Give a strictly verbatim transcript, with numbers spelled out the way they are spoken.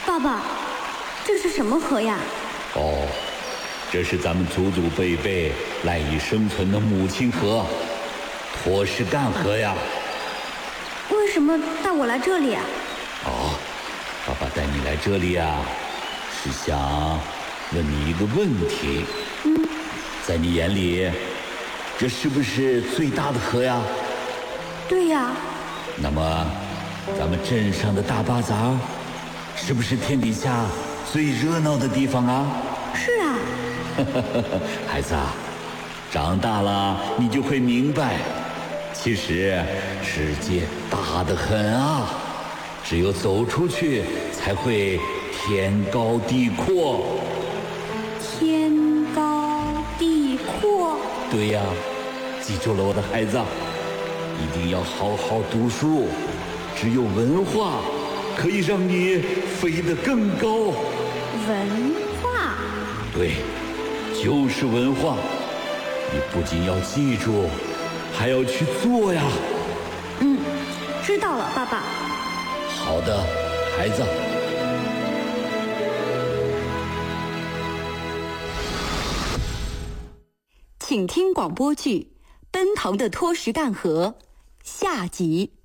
爸爸，这是什么河呀？ 哦，这是咱们祖祖辈辈赖以生存的母亲河——托什干河呀。 为什么带我来这里啊？ 哦，爸爸带你来这里啊，是想问你一个问题。 嗯， 在你眼里，这是不是最大的河呀？ 对呀。 那么，咱们镇上的大巴扎，是不是天底下最热闹的地方啊？ 是啊。 孩子啊，长大了你就会明白，其实世界大得很啊，只有走出去才会天高地阔。 天高地阔。 对呀，记住了我的孩子，一定要好好读书，只有文化可以让你飞得更高。 文化？ 对，就是文化。你不仅要记住，还要去做呀。 嗯，知道了，爸爸。 好的，孩子。 请听广播剧《奔腾的托什干河》下集。